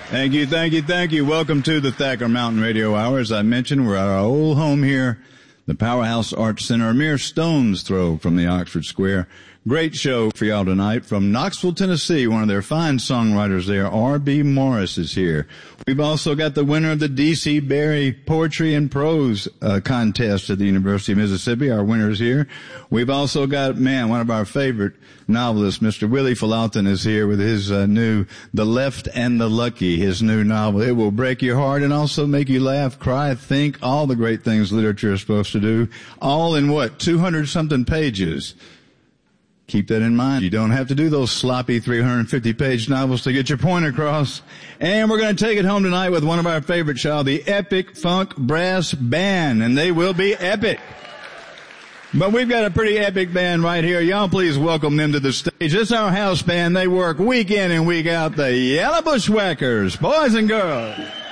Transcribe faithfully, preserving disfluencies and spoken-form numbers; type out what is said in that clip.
Thank you, thank you, thank you. Welcome to the Thacker Mountain Radio Hour. As I mentioned, we're at our old home here, the Powerhouse Arts Center, a mere stone's throw from the Oxford Square. Great show for y'all tonight from Knoxville, Tennessee. One of their fine songwriters there, R B Morris, is here. We've also got the winner of the D C Berry Poetry and Prose uh, contest at the University of Mississippi. Our winner's here. We've also got, man, one of our favorite novelists, Mister Willie Fullalton, is here with his uh, new The Left and the Lucky, his new novel. It will break your heart and also make you laugh, cry, think, all the great things literature is supposed to do. All in what, two hundred something pages. Keep that in mind. You don't have to do those sloppy three hundred fifty page novels to get your point across. And we're going to take it home tonight with one of our favorites, y'all, the Epic Funk Brass Band. And they will be epic. But we've got a pretty epic band right here. Y'all please welcome them to the stage. It's our house band. They work week in and week out. The Yellow Bushwhackers, boys and girls.